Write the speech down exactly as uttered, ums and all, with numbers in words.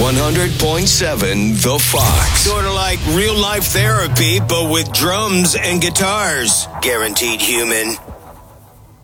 one hundred point seven The Fox. Sort of like real life therapy, but with drums and guitars. Guaranteed human.